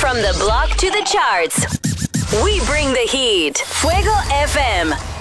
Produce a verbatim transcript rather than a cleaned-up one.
From the block to the charts, we bring the heat. Fuego F M.